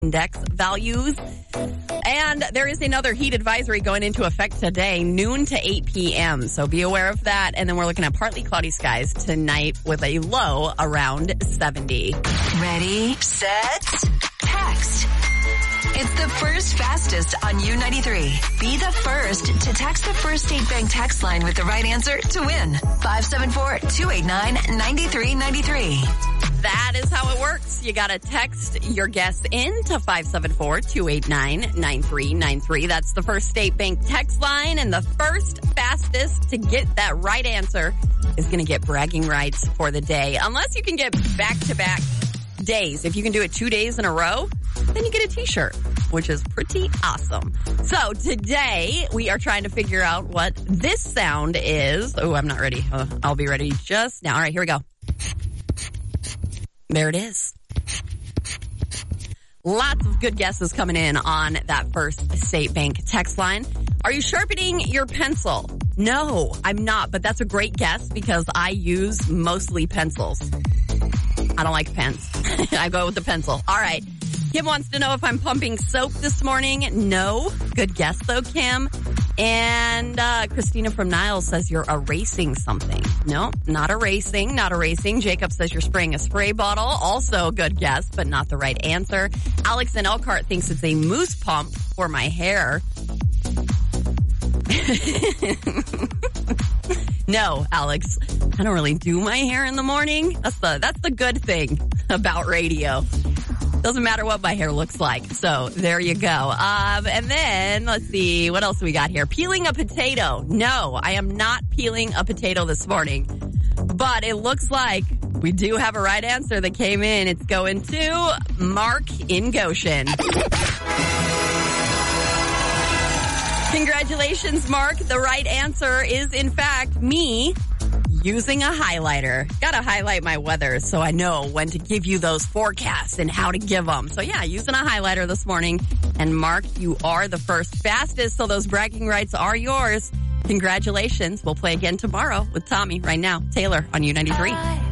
index values. And there is another heat advisory going into effect today, noon to 8 p.m. So be aware of that. And then we're looking at partly cloudy skies tonight with a low around 70. Ready, set, text. It's the first fastest on U93. Be the first to text the First State Bank text line with the right answer to win. 574-289-9393. That is how it works. You got to text your guess in to 574-289-9393. That's the First State Bank text line. And the first fastest to get that right answer is going to get bragging rights for the day. Unless you can get back-to-back days. If you can do it 2 days in a row, then you get a t-shirt, which is pretty awesome. So today we are trying to figure out what this sound is. Oh, I'm not ready. I'll be ready just now. All right, here we go. There it is. Lots of good guesses coming in on that First State Bank text line. Are you sharpening your pencil? No, I'm not, but that's a great guess because I use mostly pencils. I don't like pens. I go with the pencil. All right. Kim wants to know if I'm pumping soap this morning. No. Good guess, though, Kim. And Christina from Niles says you're erasing something. No, not erasing. Not erasing. Jacob says you're spraying a spray bottle. Also a good guess, but not the right answer. Alex in Elkhart thinks it's a mousse pump for my hair. No, Alex, I don't really do my hair in the morning. That's the good thing about radio. Doesn't matter what my hair looks like. So there you go. And then let's see what else we got here. Peeling a potato. No, I am not peeling a potato this morning, but it looks like we do have a right answer that came in. It's going to Mark in Goshen. Congratulations, Mark. The right answer is, in fact, me using a highlighter. Gotta highlight my weather so I know when to give you those forecasts and how to give them. So yeah, using a highlighter this morning. And Mark, you are the first fastest, so those bragging rights are yours. Congratulations. We'll play again tomorrow with Tommy. Right now, Taylor on U93.